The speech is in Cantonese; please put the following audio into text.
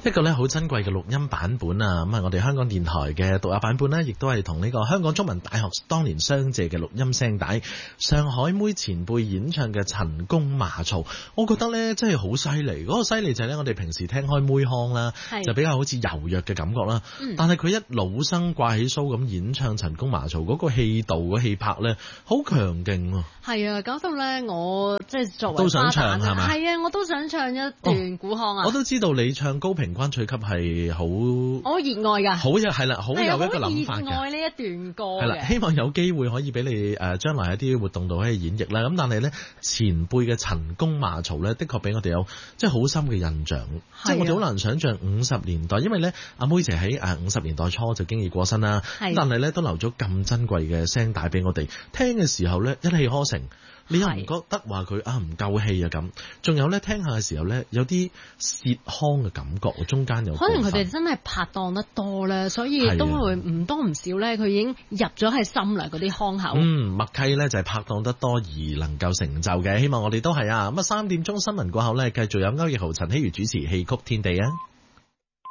一個咧好珍貴嘅錄音版本啊，咁係我哋香港電台嘅獨有版本呢，亦都係同呢個香港中文大學當年相借嘅錄音聲帶，上海妹前輩演唱嘅陳宮罵曹，我覺得呢真係好犀利。嗰個犀利就係呢，我哋平時聽開妹腔啦，就比較好似柔弱嘅感覺啦。但係佢一老生掛起鬚咁演唱陳宮罵曹，嗰個氣度嗰氣魄呢，好強勁啊！係啊，搞到呢，我即係作為都想唱係咪？ 係啊，我都想唱一段古腔啊！ 我都知道你唱高平關取級係好， 我熱愛㗎， 好係啦，好有一個諗法嘅。 熱愛呢一段歌嘅。 係啦，希望有機會可以俾你將來喺啲活動度可以演繹啦。咁但係咧，前輩嘅陳宮罵曹咧，的確俾我哋有即係好深嘅印象。即係我哋好難想像50年代，因為咧阿妹姐喺50年代初就經已過身啦。咁但係咧都留咗咁珍貴嘅聲帶俾我哋聽嘅時候咧，一氣呵成。你又唔覺得話佢唔夠氣啊咁？仲有咧聽下嘅時候咧，有啲薛腔嘅感覺，中間有可能佢哋真係拍檔得多咧，所以都會唔多唔少咧，佢已經入咗喺心啦嗰啲腔口。 默契咧就係拍檔得多而能夠成就嘅，希望我哋都係啊！咁3點鐘新聞過後咧，繼續有歐奕豪、陳希如主持戲曲天地啊！